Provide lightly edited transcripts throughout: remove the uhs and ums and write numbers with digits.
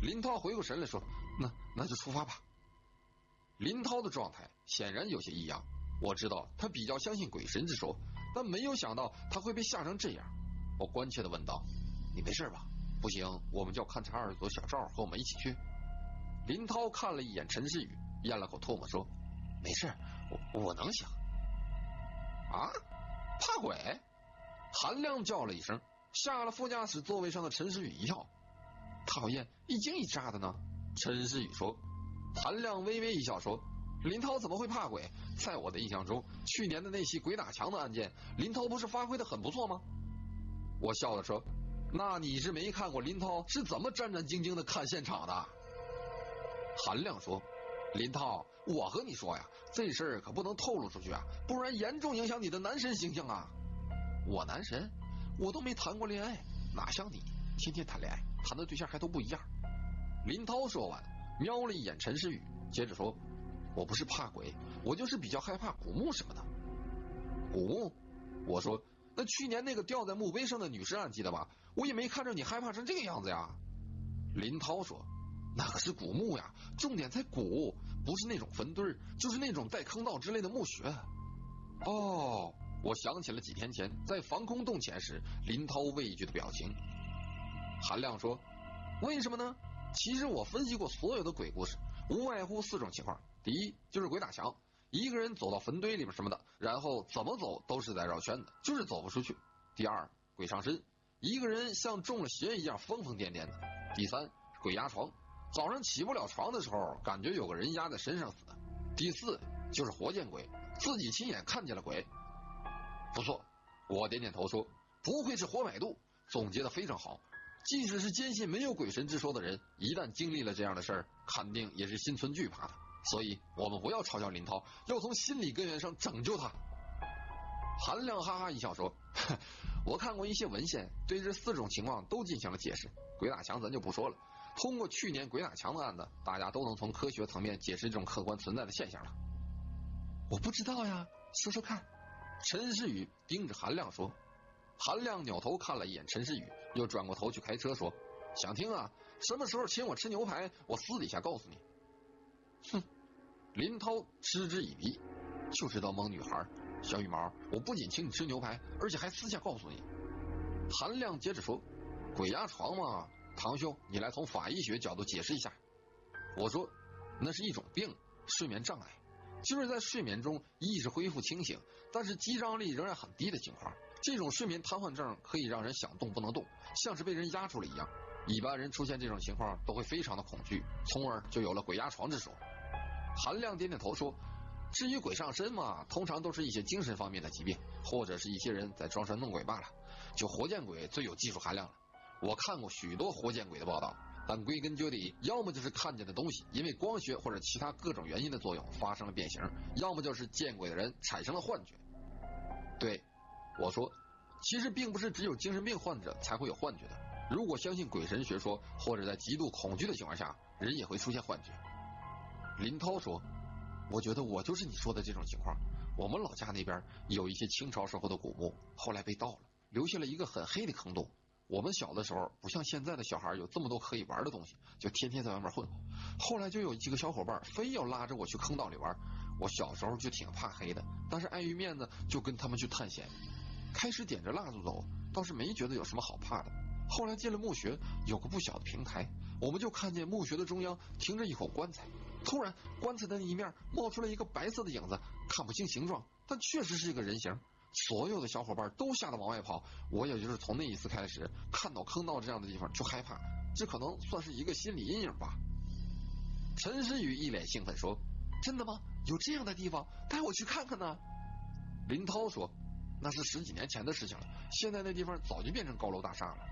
林涛回过神来说，那就出发吧。林涛的状态显然有些异样，我知道他比较相信鬼神之说，但没有想到他会被吓成这样。我关切地问道，你没事吧？不行，我们叫勘察二组小赵和我们一起去。林涛看了一眼陈诗雨，咽了口唾沫说，没事，我能行。啊？怕鬼？韩亮叫了一声，吓了副驾驶座位上的陈诗雨一跳。讨厌，一惊一乍的呢。陈诗雨说。韩亮微微一笑说，林涛怎么会怕鬼？在我的印象中，去年的那起鬼打墙的案件，林涛不是发挥得很不错吗？我笑了说，那你是没看过林涛是怎么战战兢兢地看现场的。韩亮说，林涛，我和你说呀，这事儿可不能透露出去啊，不然严重影响你的男神形象啊。我男神？我都没谈过恋爱，哪像你天天谈恋爱，谈的对象还都不一样。林涛说完瞄了一眼陈诗雨，接着说，我不是怕鬼，我就是比较害怕古墓什么的。古墓？我说，那去年那个吊在墓碑上的女尸案记得吧？我也没看着你害怕成这个样子呀。林涛说，那可是古墓呀，重点在古，不是那种坟堆，就是那种带坑道之类的墓穴。哦，我想起了几天前在防空洞前时林涛畏惧的表情。韩亮说，为什么呢？其实我分析过所有的鬼故事，无外乎4种情况。第一就是鬼打墙，一个人走到坟堆里面什么的，然后怎么走都是在绕圈子，就是走不出去。第二，鬼上身，一个人像中了邪一样疯疯癫癫的。第三，鬼压床，早上起不了床的时候感觉有个人压在身上死的。第四，就是活见鬼，自己亲眼看见了鬼。不错，我点点头说，不愧是活百度，总结得非常好。即使是坚信没有鬼神之说的人，一旦经历了这样的事儿，肯定也是心存惧怕的。所以我们不要嘲笑林涛，要从心理根源上拯救他。韩亮哈哈一笑说，我看过一些文献，对这4种情况都进行了解释。鬼打墙咱就不说了，通过去年鬼打墙的案子，大家都能从科学层面解释这种客观存在的现象了。我不知道呀，说说看。陈诗雨盯着韩亮说。韩亮扭头看了一眼陈诗雨，又转过头去开车说，想听啊？什么时候请我吃牛排，我私底下告诉你。哼，林涛嗤之以鼻，就知道蒙女孩。小羽毛，我不仅请你吃牛排，而且还私下告诉你。韩亮接着说，鬼压床嘛，堂兄你来从法医学角度解释一下。我说，那是一种病，睡眠障碍，就是在睡眠中意识恢复清醒，但是肌张力仍然很低的情况。这种睡眠瘫痪症可以让人想动不能动，像是被人压住了一样。一般人出现这种情况都会非常的恐惧，从而就有了鬼压床之说。韩亮点点头说，至于鬼上身嘛，通常都是一些精神方面的疾病，或者是一些人在装神弄鬼罢了。就活见鬼最有技术含量了，我看过许多活见鬼的报道，但归根究底，要么就是看见的东西因为光学或者其他各种原因的作用发生了变形，要么就是见鬼的人产生了幻觉。对，我说，其实并不是只有精神病患者才会有幻觉的，如果相信鬼神学说，或者在极度恐惧的情况下，人也会出现幻觉。林涛说，我觉得我就是你说的这种情况。我们老家那边有一些清朝时候的古墓，后来被盗了，留下了一个很黑的坑洞。我们小的时候不像现在的小孩有这么多可以玩的东西，就天天在外面混。后来就有几个小伙伴非要拉着我去坑道里玩，我小时候就挺怕黑的，但是碍于面子就跟他们去探险。开始点着蜡烛走，倒是没觉得有什么好怕的。后来进了墓穴，有个不小的平台，我们就看见墓穴的中央停着一口棺材，突然棺材的那一面冒出了一个白色的影子，看不清形状，但确实是一个人形。所有的小伙伴都吓得往外跑，我也就是从那一次开始，看到坑道这样的地方就害怕，这可能算是一个心理阴影吧。陈诗雨一脸兴奋说，真的吗？有这样的地方，带我去看看呢。林涛说，那是10几年前的事情了，现在那地方早就变成高楼大厦了。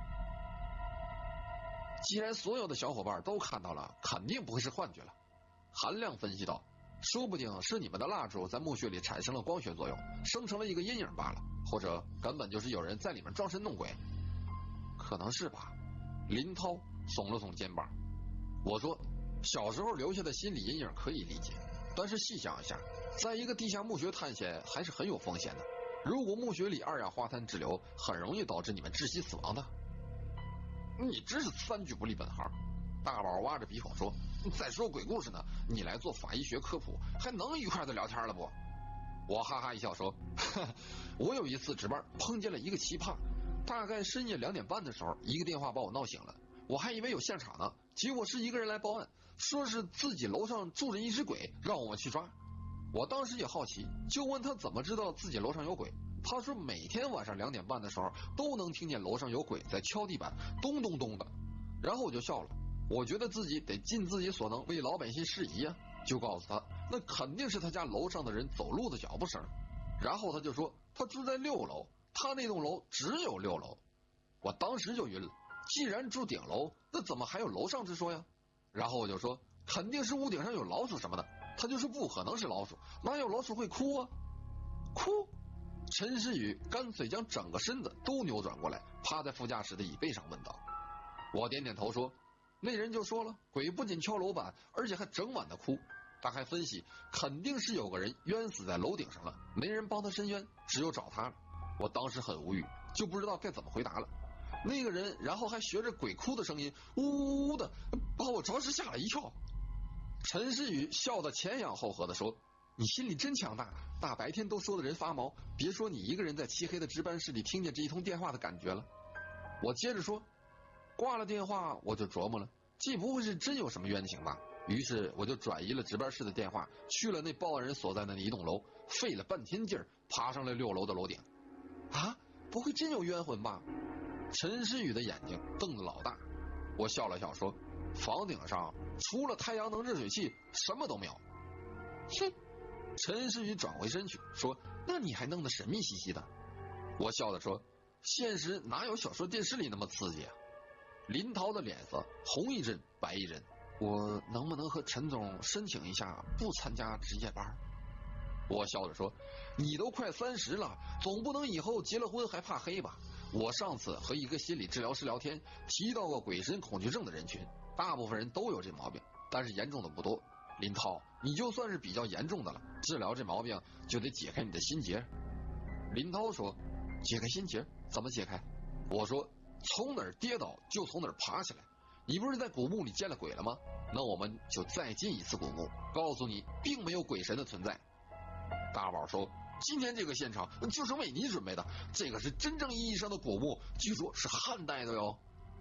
既然所有的小伙伴都看到了，肯定不会是幻觉了。韩亮分析道，说不定是你们的蜡烛在墓穴里产生了光学作用，生成了一个阴影罢了，或者根本就是有人在里面装神弄鬼。可能是吧。林涛耸了耸肩膀。我说，小时候留下的心理阴影可以理解，但是细想一下，在一个地下墓穴探险还是很有风险的。如果墓穴里二氧化碳滞留，很容易导致你们窒息死亡的。你真是3句不离本行。 大宝挖着鼻孔说：“再说鬼故事呢，你来做法医学科普，还能愉快的聊天了不？”我哈哈一笑说：“我有一次值班碰见了一个奇葩，大概深夜2点半的时候，一个电话把我闹醒了，我还以为有现场呢，结果是一个人来报案，说是自己楼上住着一只鬼，让我们去抓。我当时也好奇，就问他怎么知道自己楼上有鬼。他说每天晚上2点半的时候都能听见楼上有鬼在敲地板，咚咚咚的。然后我就笑了，我觉得自己得尽自己所能为老百姓释疑啊，就告诉他那肯定是他家楼上的人走路的脚步声。然后他就说他住在6楼，他那栋楼只有6楼。我当时就晕了，既然住顶楼，那怎么还有楼上之说呀？然后我就说肯定是屋顶上有老鼠什么的，他就说不可能是老鼠，哪有老鼠会哭啊？哭？陈诗雨干脆将整个身子都扭转过来，趴在副驾驶的椅背上问道。我点点头说，那人就说了，鬼不仅敲楼板，而且还整晚的哭。他还分析，肯定是有个人冤死在楼顶上了，没人帮他伸冤，只有找他了。我当时很无语，就不知道该怎么回答了。那个人然后还学着鬼哭的声音，呜呜呜的，把我着实吓了一跳。陈诗雨笑得前仰后合的说，你心里真强大，大白天都说的人发毛，别说你一个人在漆黑的值班室里听见这一通电话的感觉了。我接着说，挂了电话我就琢磨了，既不会是真有什么冤情吧，于是我就转移了值班室的电话，去了那报案人所在的那一栋楼，费了半天劲儿爬上了6楼的楼顶。啊，不会真有冤魂吧？陈诗雨的眼睛瞪得老大。我笑了笑说，房顶上除了太阳能热水器什么都没有。哼！陈诗雨转回身去说，那你还弄得神秘兮兮的。我笑着说，现实哪有小说电视里那么刺激啊？林涛的脸色红一阵白一阵，我能不能和陈总申请一下不参加值夜班？我笑着说，你都快30了，总不能以后结了婚还怕黑吧？我上次和一个心理治疗师聊天，提到过鬼神恐惧症的人群，大部分人都有这毛病，但是严重的不多。林涛，你就算是比较严重的了，治疗这毛病就得解开你的心结。林涛说，解开心结怎么解开？我说，从哪儿跌倒就从哪儿爬起来。你不是在古墓里见了鬼了吗？那我们就再进一次古墓，告诉你并没有鬼神的存在。大宝说，今天这个现场就是为你准备的，这个是真正意义上的古墓，据说是汉代的哟。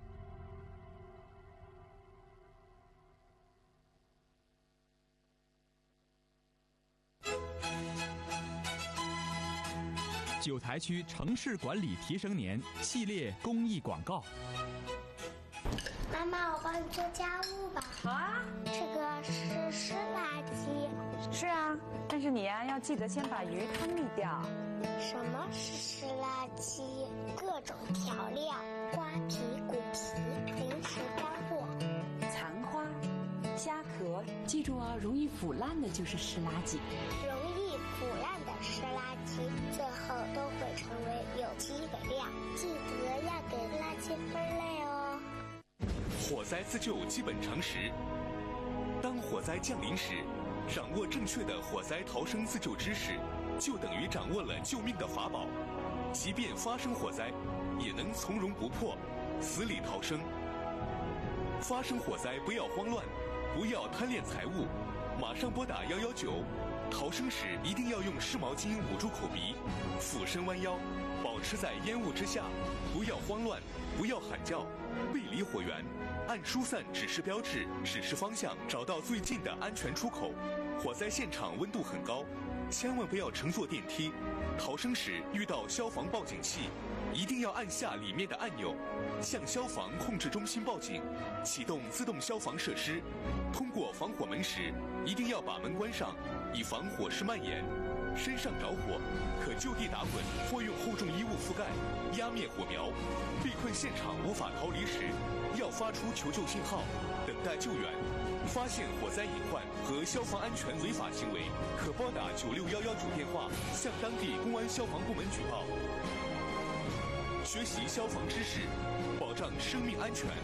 九台区城市管理提升年系列公益广告。 妈妈，我帮你做家务吧。 好啊， 这个是湿垃圾。 是啊，但是你呀要记得先把鱼汤沥掉。 什么是湿垃圾？各种调料、瓜皮、骨皮、零食干货、 残花、虾壳，记住哦，容易腐烂的就是湿垃圾。 容易腐烂的湿垃圾，最后都会成为有机肥料。记得要给垃圾分类哦。 火灾自救基本常识：当火灾降临时，掌握正确的火灾逃生自救知识，就等于掌握了救命的法宝。即便发生火灾，也能从容不迫，死里逃生。发生火灾不要慌乱，不要贪恋财物，马上拨打119。逃生时一定要用湿毛巾捂住口鼻，俯身弯腰，保持在烟雾之下，不要慌乱，不要喊叫，背离火源，按疏散指示标志指示方向，找到最近的安全出口。火灾现场温度很高，千万不要乘坐电梯。逃生时遇到消防报警器，一定要按下里面的按钮，向消防控制中心报警，启动自动消防设施。通过防火门时，一定要把门关上，以防火势蔓延。身上着火，可就地打滚或用厚重衣物覆盖，压灭火苗。被困现场无法逃离时，要发出求救信号，等待救援。发现火灾隐患和消防安全违法行为，可拨打96119电话向当地公安消防部门举报。学习消防知识，保障生命安全。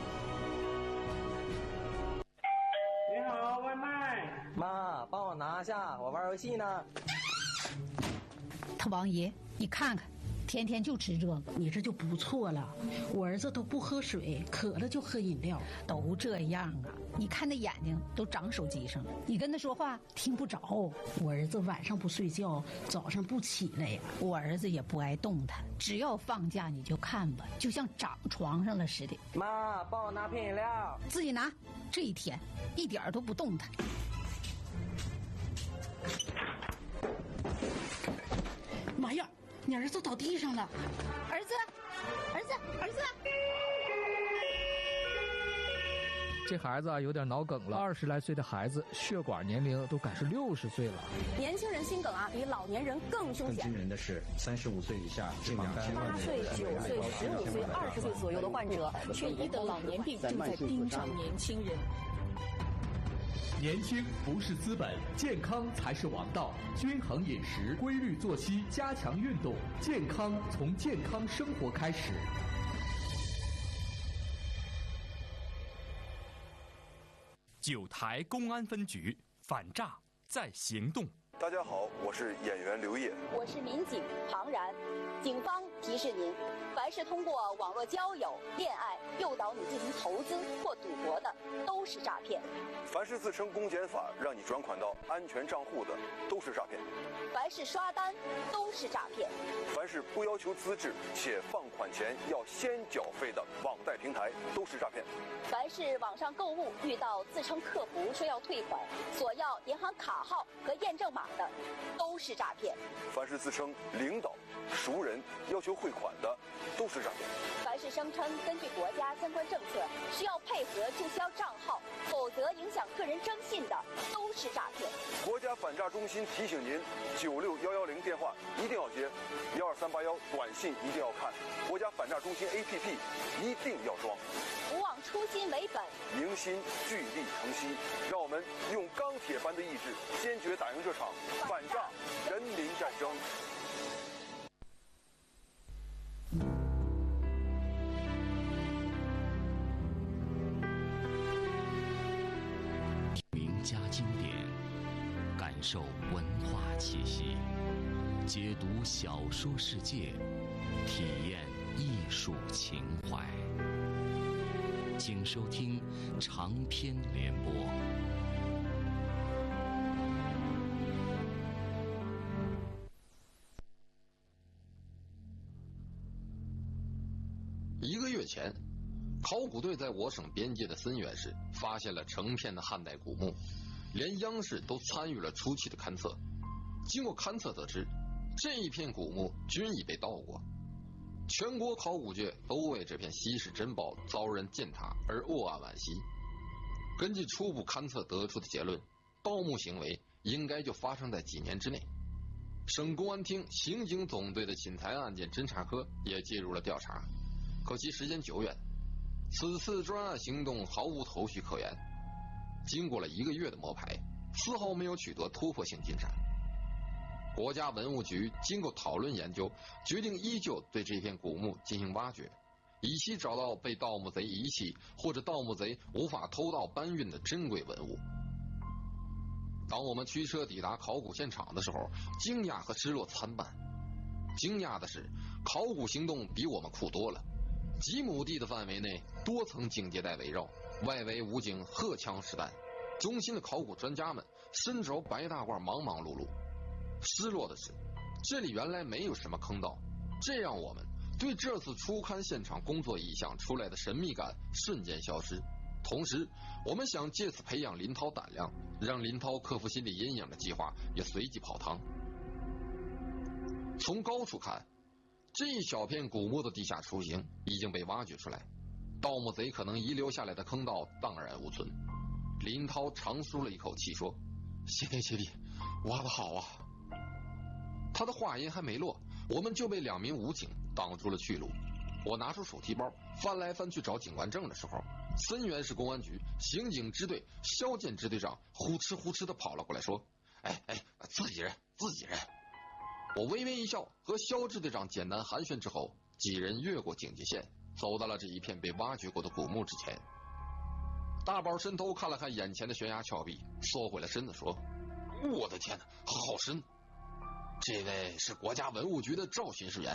你好，外卖。 妈，帮我拿下，我玩游戏呢。 他王爷，你看看， 天天就吃这个。 你这就不错了，我儿子都不喝水，渴了就喝饮料， 都这样啊！你看那眼睛都长手机上了，你跟他说话听不着。 我儿子晚上不睡觉，早上不起来呀。 我儿子也不爱动弹，只要放假你就看吧，就像长床上了似的。 妈，帮我拿瓶饮料。 自己拿。这一天一点都不动弹。 妈呀，你儿子倒地上了！ 儿子！ 这孩子有点脑梗了，20来岁的孩子，血管年龄都赶是60岁了。 年轻人心梗比老年人更凶险。 更惊人的是，35岁以下这2千万 8岁、9岁、15岁、20岁左右的患者，却疑得老年病正在盯上年轻人。 年轻不是资本，健康才是王道。均衡饮食，规律作息，加强运动，健康从健康生活开始。9台公安分局反诈在行动。 大家好，我是演员刘烨， 我是民警庞然。警方提示您，凡是通过网络交友、恋爱诱导你进行投资或赌博的，都是诈骗。 凡是自称公检法让你转款到安全账户的，都是诈骗。 凡是刷单，都是诈骗。 凡是不要求资质且放款前要先缴费的网贷平台，都是诈骗。 凡是网上购物遇到自称客服说要退款，索要银行卡号和验证码的，都是诈骗。 凡是自称领导、熟人要求汇款的，都是诈骗。 凡是声称根据国家相关政策需要配合注销账号，否则影响个人征信的，都是诈骗。 国家反诈中心提醒您：96110电话一定要接，12381短信一定要看，国家反诈中心 APP 一定要装。 不忘初心为本， 凝心聚力成溪，让我们用钢铁般的意志，坚决打赢这场反诈人民战争。 名家经典，感受文化气息，解读小说世界，体验艺术情怀。请收听长篇联播。 1个月前，考古队在我省边界的森源市发现了成片的汉代古墓，连央视都参与了初期的勘测。经过勘测得知，这一片古墓均已被盗过。全国考古界都为这片稀世珍宝遭人践踏而扼腕惋惜。根据初步勘测得出的结论，盗墓行为应该就发生在几年之内。省公安厅刑警总队的侵财案件侦查科也介入了调查，可惜时间久远，此次专案行动毫无头绪可言。经过了1个月的摸排，丝毫没有取得突破性进展。国家文物局经过讨论研究，决定依旧对这片古墓进行挖掘，以期找到被盗墓贼遗弃或者盗墓贼无法偷盗搬运的珍贵文物。当我们驱车抵达考古现场的时候，惊讶和失落参半。惊讶的是，考古行动比我们酷多了，几亩地的范围内多层警戒带围绕，外围武警荷枪实弹，中心的考古专家们身着白大褂忙忙碌碌。失落的是，这里原来没有什么坑道，这让我们对这次初勘现场工作意向出来的神秘感瞬间消失。同时，我们想借此培养林涛胆量，让林涛克服心理阴影的计划也随即泡汤。从高处看，这一小片古墓的地下雏形已经被挖掘出来，盗墓贼可能遗留下来的坑道荡然无存。林涛长舒了一口气说：“谢天谢地，挖得好啊！”他的话音还没落，我们就被2名武警挡住了去路。我拿出手提包翻来翻去找警官证的时候，森源市公安局刑警支队肖建支队长呼哧呼哧地跑了过来说：“自己人。”我微微一笑，和肖支队长简单寒暄之后，几人越过警戒线，走到了这一片被挖掘过的古墓之前。大宝伸头看了看眼前的悬崖峭壁，缩回了身子说：“我的天哪，好深！这位是国家文物局的赵巡视员，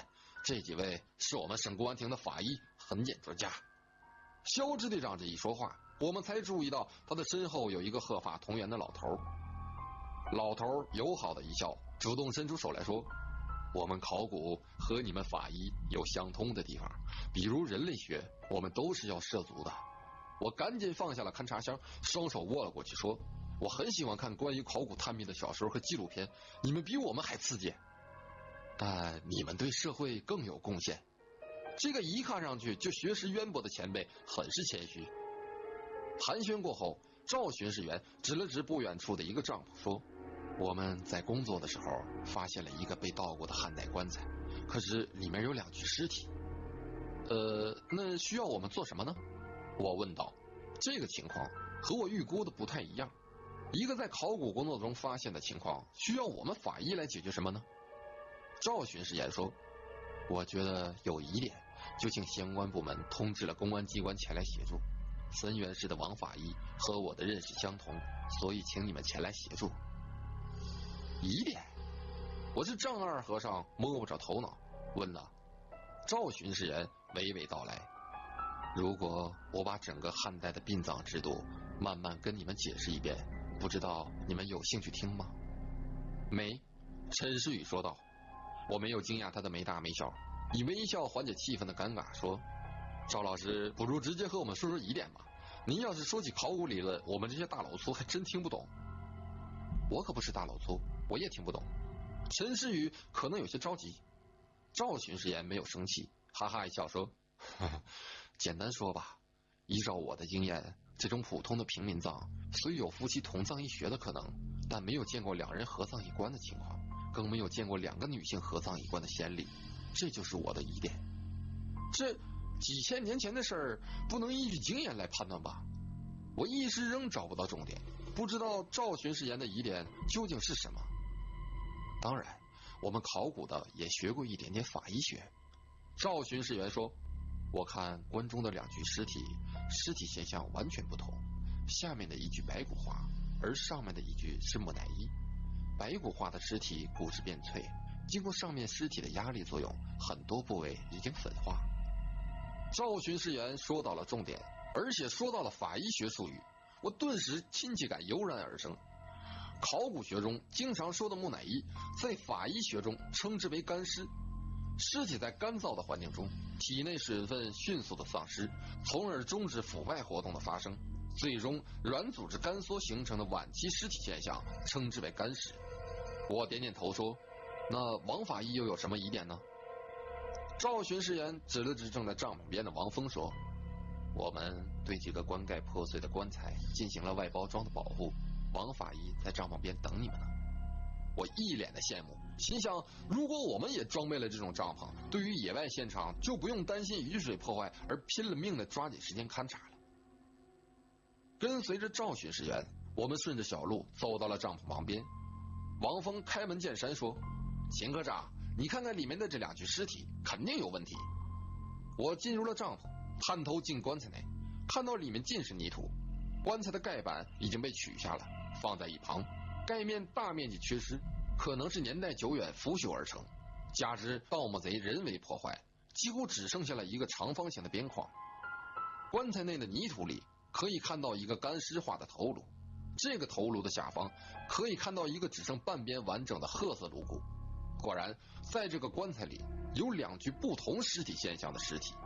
这几位是我们省公安厅的法医痕检专家。肖支队长这一说话，我们才注意到他的身后有一个鹤发童颜的老头。老头友好的一笑，主动伸出手来说，我们考古和你们法医有相通的地方，比如人类学，我们都是要涉足的。我赶紧放下了勘察箱，双手握了过去说，我很喜欢看关于考古探秘的小说和纪录片，你们比我们还刺激，但你们对社会更有贡献。这个一看上去就学识渊博的前辈很是谦虚。寒暄过后，赵巡视员指了指不远处的一个帐篷说，我们在工作的时候发现了一个被盗过的汉代棺材，可是里面有2具尸体。那需要我们做什么呢？我问道。这个情况和我预估的不太一样，一个在考古工作中发现的情况，需要我们法医来解决什么呢？赵巡视员说，我觉得有疑点，就请相关部门通知了公安机关前来协助。森源市的王法医和我的认识相同，所以请你们前来协助。疑点？我是丈二和尚，摸不着头脑，问了。赵巡视员娓娓道来，如果我把整个汉代的殡葬制度慢慢跟你们解释一遍，不知道你们有兴趣听吗？没，陈世宇说道。我没有惊讶他的没大没小，以微笑缓解气氛的尴尬说，赵老师不如直接和我们说说疑点吧，您要是说起考古理论，我们这些大老粗还真听不懂。我可不是大老粗，我也听不懂。陈世宇可能有些着急。赵巡视员没有生气，哈哈一笑说，呵呵，简单说吧，依照我的经验，这种普通的平民葬虽有夫妻同葬一穴的可能，但没有见过2人合葬一棺的情况，更没有见过2个女性合葬一棺的先例，这就是我的疑点。这几千年前的事儿，不能依据经验来判断吧？我一时仍找不到重点，不知道赵巡视员的疑点究竟是什么。当然，我们考古的也学过一点点法医学。赵巡视员说，我看棺中的2具尸体现象完全不同，下面的一具白骨化，而上面的一具是木乃伊。白骨化的尸体骨质变脆，经过上面尸体的压力作用，很多部位已经粉化。赵巡视员说到了重点，而且说到了法医学术语，我顿时亲切感油然而生。考古学中经常说的木乃伊，在法医学中称之为干尸。尸体在干燥的环境中，体内水分迅速的丧失，从而终止腐败活动的发生，最终软组织干缩形成的晚期尸体现象称之为干尸。我点点头说，那王法医又有什么疑点呢？赵巡视员指了指正在帐篷边的王峰说，我们对这个棺盖破碎的棺材进行了外包装的保护，王法医在帐篷边等你们呢。我一脸的羡慕，心想如果我们也装备了这种帐篷，对于野外现场就不用担心雨水破坏，而拼了命的抓紧时间勘察了。跟随着赵巡视员，我们顺着小路走到了帐篷旁边。王峰开门见山说，秦科长，你看看里面的这2具尸体肯定有问题。我进入了帐篷，探头进棺材内，看到里面尽是泥土，棺材的盖板已经被取下了，放在一旁，盖面大面积缺失，可能是年代久远腐朽而成，加之盗墓贼人为破坏，几乎只剩下了一个长方形的边框。棺材内的泥土里可以看到一个干尸化的头颅，这个头颅的下方可以看到一个只剩半边完整的褐色颅骨。果然，在这个棺材里有2具不同尸体现象的尸体。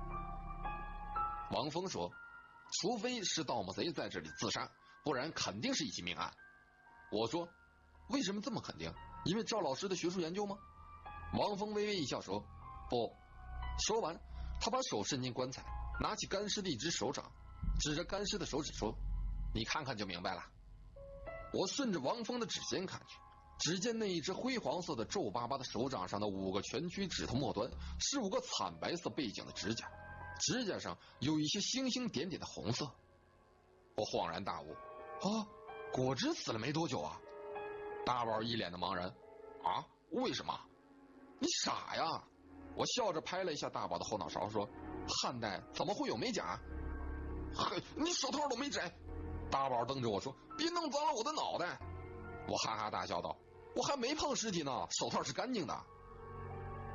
王峰说，除非是盗墓贼在这里自杀，不然肯定是一起命案。我说，为什么这么肯定？因为赵老师的学术研究吗？王峰微微一笑说，不。说完，他把手伸进棺材，拿起干尸的一只手掌，指着干尸的手指说，你看看就明白了。我顺着王峰的指尖看去，只见那一只灰黄色的皱巴巴的手掌上的5个蜷曲指头末端是5个惨白色背景的指甲，指甲上有一些星星点点的红色。我恍然大悟，啊，果真死了没多久啊。大宝一脸的茫然，啊，为什么？你傻呀。我笑着拍了一下大宝的后脑勺说，汉代怎么会有美甲？嘿，你手套都没摘。大宝瞪着我说，别弄脏了我的脑袋。我哈哈大笑道，我还没碰尸体呢，手套是干净的。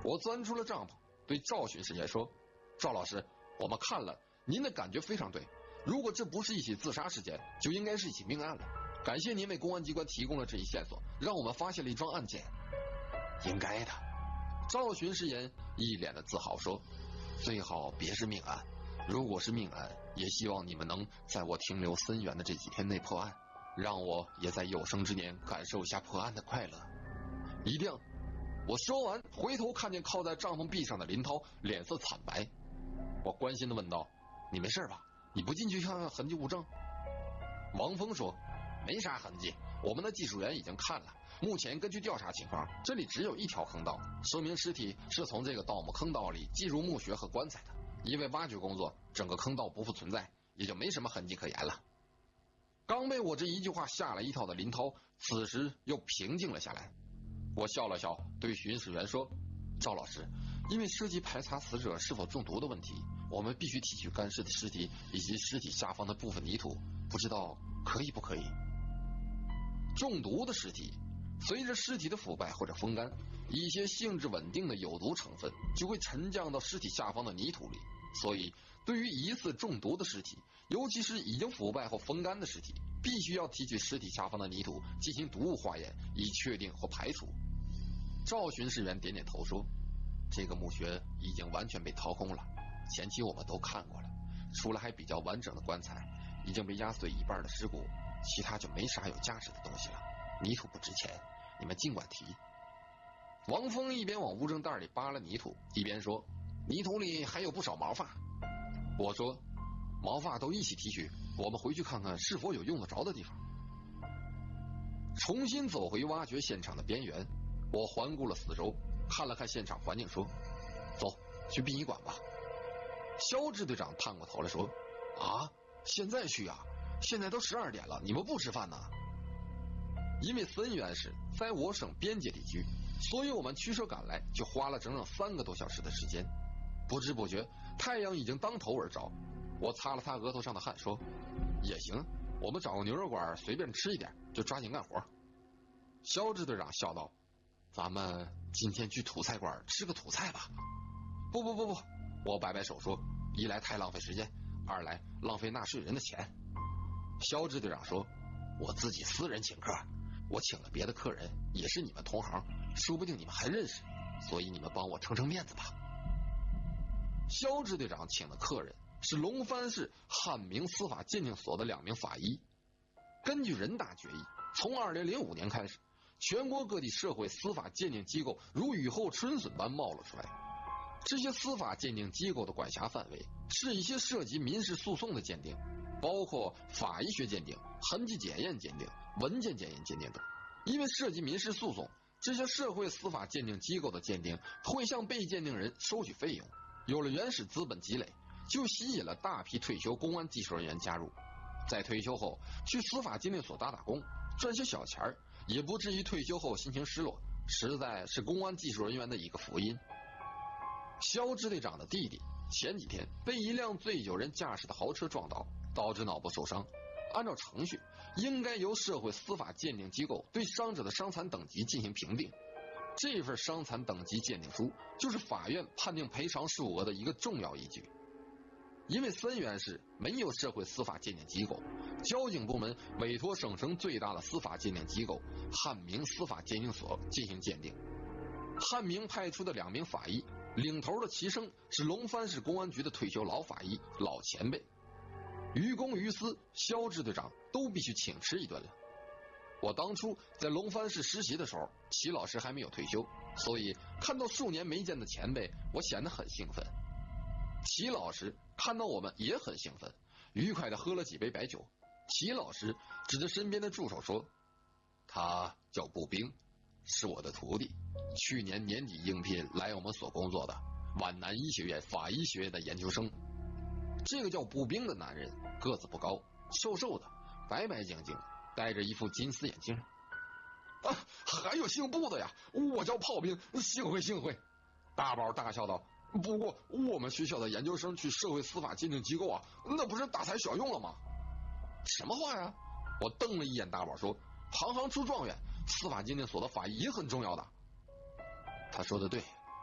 我钻出了帐篷，对赵巡视员说：“赵老师，我们看了，您的感觉非常对。如果这不是一起自杀事件，就应该是一起命案了。感谢您为公安机关提供了这一线索，让我们发现了一桩案件。”应该的。赵巡视员一脸的自豪说：“最好别是命案，如果是命案，也希望你们能在我停留森源的这几天内破案，让我也在有生之年感受一下破案的快乐。一定。”我说完，回头看见靠在帐篷壁上的林涛，脸色惨白。我关心地问道：“你没事吧？你不进去看看痕迹物证？”王峰说：“没啥痕迹，我们的技术员已经看了。目前根据调查情况，这里只有一条坑道，说明尸体是从这个盗墓坑道里进入墓穴和棺材的。因为挖掘工作，整个坑道不复存在，也就没什么痕迹可言了。”刚被我这一句话吓了一跳的林涛，此时又平静了下来。我笑了笑，对巡视员说：“赵老师，因为涉及排查死者是否中毒的问题，我们必须提取干尸的尸体以及尸体下方的部分泥土，不知道可以不可以？”中毒的尸体，随着尸体的腐败或者风干，一些性质稳定的有毒成分就会沉降到尸体下方的泥土里，所以对于疑似中毒的尸体，尤其是已经腐败或风干的尸体，必须要提取尸体下方的泥土进行毒物化验，以确定或排除。赵巡视员点点头说：“这个墓穴已经完全被掏空了，前期我们都看过了，除了还比较完整的棺材，已经被压碎一半的尸骨，其他就没啥有价值的东西了。泥土不值钱，你们尽管提。”王峰一边往物证袋里扒了泥土，一边说：“泥土里还有不少毛发。”我说：“毛发都一起提取，我们回去看看是否有用得着的地方。”重新走回挖掘现场的边缘，我环顾了四周，看了看现场环境，说：“走，去殡仪馆吧。”肖支队长探过头来说：“啊，现在去啊？现在都12点了，你们不吃饭呢？”因为森源市在我省边界地区，所以我们驱车赶来就花了整整3个多小时的时间。不知不觉，太阳已经当头而照。我擦了擦额头上的汗，说：“也行，我们找个牛肉馆随便吃一点，就抓紧干活。”肖支队长笑道：“咱们今天去土菜馆吃个土菜吧。”不，我摆摆手说：“一来太浪费时间，二来浪费纳税人的钱。”肖支队长说：“我自己私人请客，我请了别的客人，也是你们同行，说不定你们还认识，所以你们帮我撑撑面子吧。”肖支队长请的客人是龙帆市汉明司法鉴定所的2名法医。根据人大决议，从2005年开始，全国各地社会司法鉴定机构如雨后春笋般冒了出来。这些司法鉴定机构的管辖范围是一些涉及民事诉讼的鉴定，包括法医学鉴定、痕迹检验鉴定、文件检验鉴定等。因为涉及民事诉讼，这些社会司法鉴定机构的鉴定会向被鉴定人收取费用。有了原始资本积累，就吸引了大批退休公安技术人员加入。在退休后去司法鉴定所打工，赚些小钱儿，也不至于退休后心情失落，实在是公安技术人员的一个福音。肖支队长的弟弟前几天被一辆醉酒人驾驶的豪车撞倒，导致脑部受伤。按照程序，应该由社会司法鉴定机构对伤者的伤残等级进行评定。这份伤残等级鉴定书就是法院判定赔偿数额的一个重要依据。因为森源市没有社会司法鉴定机构，交警部门委托省城最大的司法鉴定机构汉明司法鉴定所进行鉴定。汉明派出的2名法医，领头的齐生是龙帆市公安局的退休老法医，老前辈。于公于私，肖支队长都必须请吃一顿了。我当初在龙帆市实习的时候，齐老师还没有退休，所以看到数年没见的前辈，我显得很兴奋。齐老师看到我们也很兴奋，愉快地喝了几杯白酒。齐老师指着身边的助手说：“他叫步兵，是我的徒弟，去年年底应聘来我们所工作的皖南医学院法医学院的研究生。”这个叫步兵的男人个子不高，瘦瘦的，白白净净，戴着一副金丝眼镜。“啊，还有姓步的呀，我叫炮兵，幸会幸会。”大宝大笑道：“不过我们学校的研究生去社会司法鉴定机构啊，那不是大材小用了吗？”“什么话呀？”我瞪了一眼大宝说：“行行出状元，司法鉴定所的法医也很重要的。”他说的对，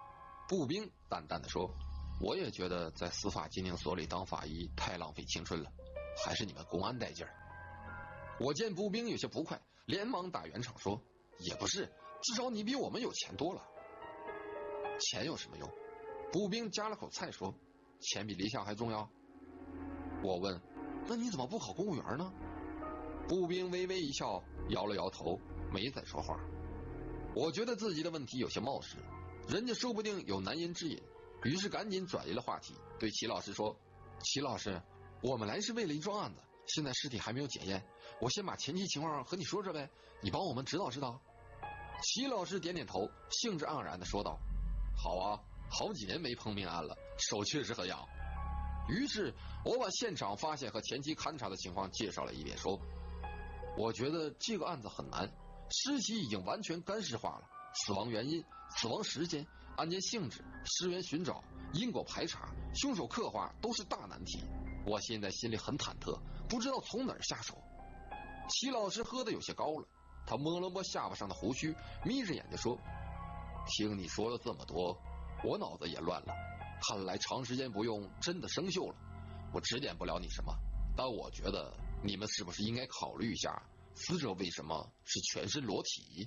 步兵淡淡的说：“我也觉得在司法鉴定所里当法医太浪费青春了，还是你们公安带劲儿。”我见步兵有些不快，连忙打圆场说：“也不是，至少你比我们有钱多了。”钱有什么用？步兵夹了口菜说：“钱比理想还重要。”我问：“那你怎么不考公务员呢？”步兵微微一笑，摇了摇头，没再说话。我觉得自己的问题有些冒失，人家说不定有难言之隐，于是赶紧转移了话题，对齐老师说：“齐老师，我们来是为了一桩案子，现在尸体还没有检验，我先把前期情况和你说说呗，你帮我们指导指导。”齐老师点点头，兴致盎然地说道：“好啊，好几年没碰命案了，手确实很痒。”于是我把现场发现和前期勘查的情况介绍了一遍，说：“我觉得这个案子很难，尸体已经完全干尸化了，死亡原因、死亡时间、案件性质、尸源寻找、因果排查、凶手刻画都是大难题。我现在心里很忐忑，不知道从哪儿下手。”齐老师喝得有些高了，他摸了摸下巴上的胡须，眯着眼睛说：“听你说了这么多，我脑子也乱了。看来长时间不用真的生锈了。我指点不了你什么，但我觉得你们是不是应该考虑一下，死者为什么是全身裸体？”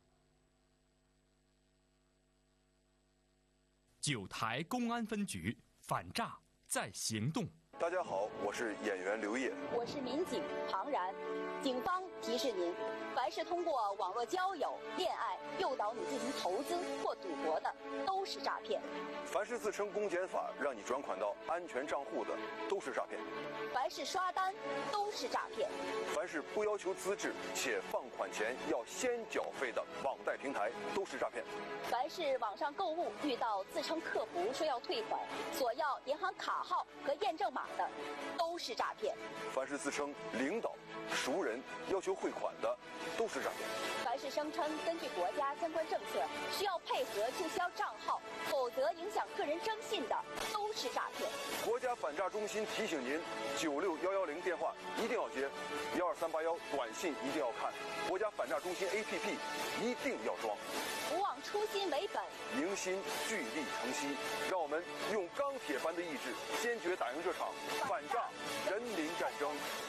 9台公安分局反诈在行动。 大家好，我是演员刘烨， 我是民警庞然。警方提示您，凡是通过网络交友、恋爱诱导你进行投资或赌博的，都是诈骗。 凡是自称公检法让你转款到安全账户的，都是诈骗。 凡是刷单，都是诈骗。 凡是不要求资质且放款前要先缴费的网贷平台，都是诈骗。 凡是网上购物遇到自称客服说要退款，索要银行卡号和验证码的，都是诈骗。 凡是自称领导、熟人要求汇款的，都是诈骗。 凡是声称根据国家相关政策需要配合注销账号，否则影响个人征信的，都是诈骗。 国家反诈中心提醒您，96110电话一定要接，12381短信一定要看，国家反诈中心 APP 一定要装。 不忘初心为本， 迎新聚力成西，让我们用钢铁般的意志，坚决打赢这场反诈人民战争。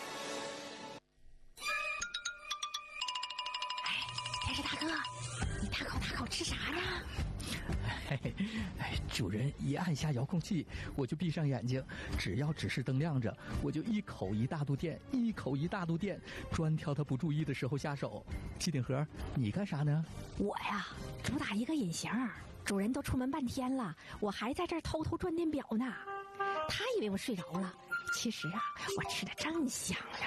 电视大哥，你大口吃啥呢？ 主人一按下遥控器，我就闭上眼睛，只要指示灯亮着，我就一口一大肚电，一口一大肚电，专挑他不注意的时候下手。机顶盒，你干啥呢？ 我呀，主打一个隐形，主人都出门半天了，我还在这儿偷偷转电表呢。他以为我睡着了，其实啊，我吃的正香呀。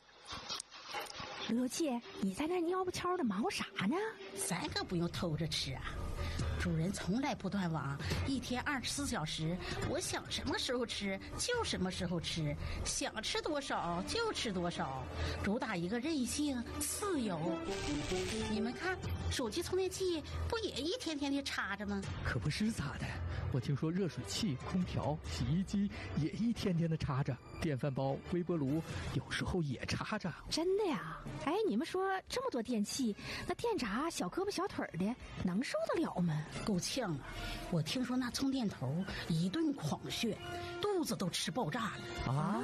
罗姐，你在那蔫不悄的忙活啥呢？ 咱可不用偷着吃啊，主人从来不断网，一天24小时，我想什么时候吃就什么时候吃，想吃多少就吃多少，主打一个任性自由。你们看，手机充电器不也一天天的插着吗？ 可不是咋的，我听说热水器、空调、洗衣机也一天天的插着，电饭煲、微波炉有时候也插着。 真的呀？哎，你们说这么多电器，那电闸小胳膊小腿的能受得了吗？ 够呛啊！我听说那充电头一顿狂炫，肚子都吃爆炸了啊！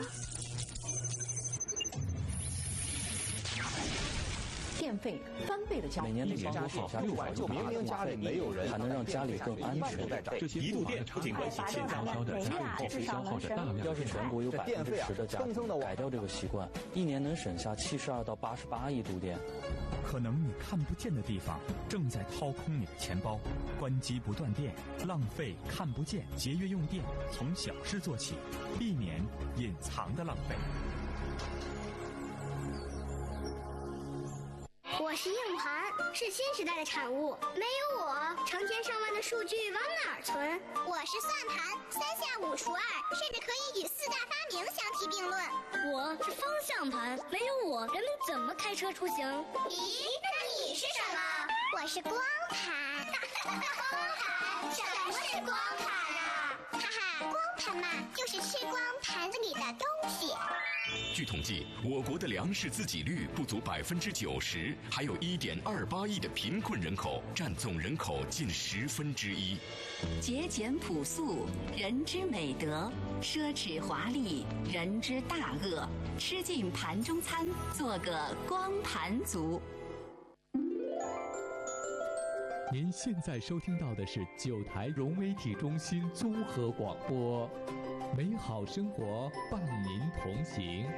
电费翻倍的交， 每年的家里省下600 明明家里没有人， 还能让家里更安全。 这些一度电不仅关系欠悄悄的家里后期消耗着大量。 要是全国有10%的家庭改掉这个习惯，一年能省下72到88亿度电。 可能你看不见的地方正在掏空你的钱包，关机不断电，浪费看不见，节约用电，从小事做起，避免隐藏的浪费。 我是硬盘，是新时代的产物。没有我，成千上万的数据往哪儿存？我是算盘，3下5除2，甚至可以与4大发明相提并论。 我是方向盘，没有我，人们怎么开车出行？ 咦，那你是什么？我是光盘。光盘？什么是光盘啊？哈哈。 光盘嘛，就是吃光盘子里的东西。 据统计，我国的粮食自给率不足90%，还有1.28亿的贫困人口，占总人口近1/10。 节俭朴素，人之美德；奢侈华丽，人之大恶。吃尽盘中餐，做个光盘族。 您现在收听到的是9台融媒体中心综合广播，美好生活伴您同行。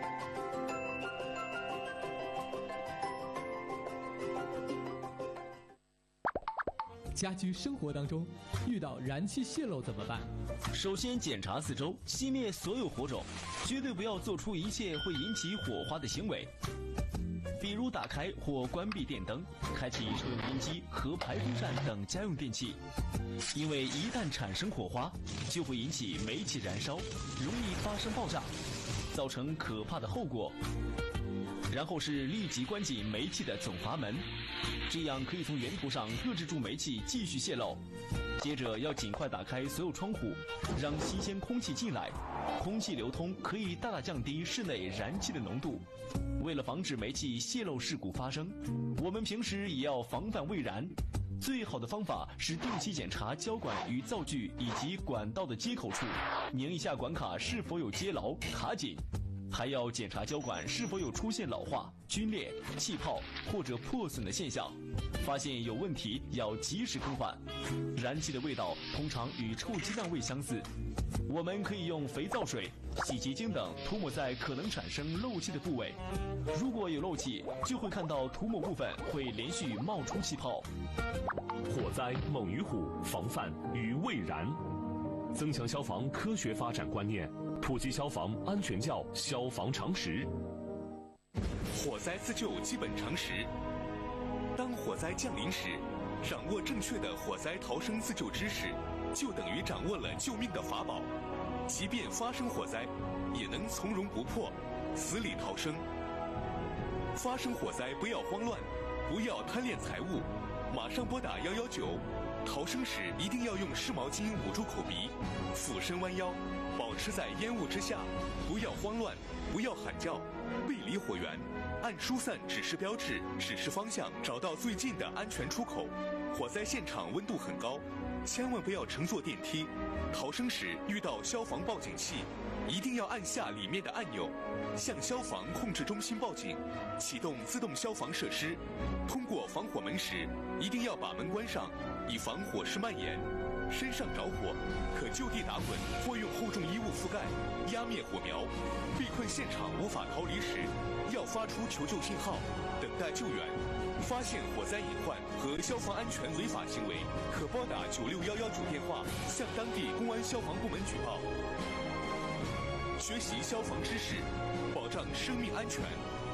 家居生活当中遇到燃气泄漏怎么办？ 首先检查四周，熄灭所有火种，绝对不要做出一切会引起火花的行为，比如打开或关闭电灯，开启抽油烟机和排风扇等家用电器，因为一旦产生火花，就会引起煤气燃烧，容易发生爆炸，造成可怕的后果。然后是立即关紧煤气的总阀门，这样可以从源头上遏制住煤气继续泄漏。接着要尽快打开所有窗户，让新鲜空气进来，空气流通可以大大降低室内燃气的浓度。为了防止煤气泄漏事故发生，我们平时也要防范未燃。最好的方法是定期检查胶管与灶具以及管道的接口处，拧一下管卡是否有接牢卡紧。还要检查胶管是否有出现老化、皲裂、气泡或者破损的现象，发现有问题要及时更换。燃气的味道通常与臭鸡蛋味相似，我们可以用肥皂水、洗洁精等涂抹在可能产生漏气的部位。如果有漏气，就会看到涂抹部分会连续冒出气泡。 火灾猛于虎，防范于未然。增强消防科学发展观念，普及消防安全教消防常识。 火灾自救基本常识。当火灾降临时，掌握正确的火灾逃生自救知识，就等于掌握了救命的法宝。即便发生火灾，也能从容不迫，死里逃生。发生火灾不要慌乱，不要贪恋财物，马上拨打119。逃生时一定要用湿毛巾捂住口鼻，俯身弯腰，保持在烟雾之下，不要慌乱，不要喊叫，背离火源，按疏散指示标志指示方向，找到最近的安全出口。火灾现场温度很高，千万不要乘坐电梯。逃生时遇到消防报警器，一定要按下里面的按钮，向消防控制中心报警，启动自动消防设施。通过防火门时，一定要把门关上，以防火势蔓延。身上着火，可就地打滚或用厚重衣物覆盖，压灭火苗。被困现场无法逃离时，要发出求救信号，等待救援。发现火灾隐患和消防安全违法行为，可拨打96119电话，向当地公安消防部门举报。学习消防知识，保障生命安全。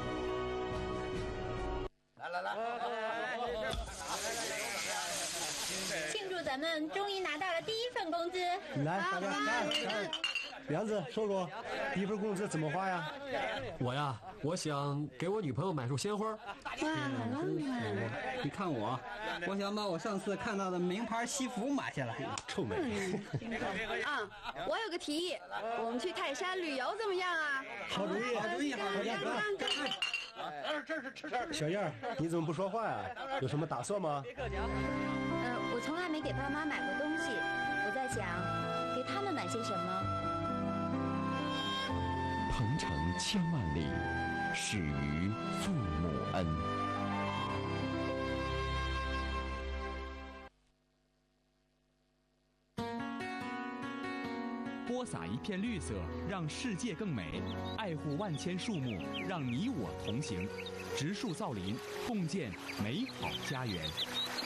庆祝咱们终于拿到了第一份工资！ 来，大家看，梁子说说，第一份工资怎么花呀？ 我想给我女朋友买束鲜花。 哇，好浪漫！ 你看我想把我上次看到的名牌西服买下来。 臭美！ 我有个提议，我们去泰山旅游怎么样啊？ 好主意，好主意，好主意！小燕，你怎么不说话呀？有什么打算吗？ 我从来没给爸妈买过东西，我在想，给他们买些什么？ 鹏程千万里，始于父母恩。 播撒一片绿色，让世界更美；爱护万千树木，让你我同行。植树造林，共建美好家园。